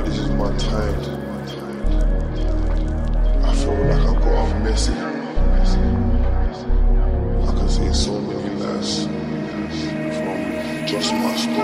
this is my time. I feel like I've got a message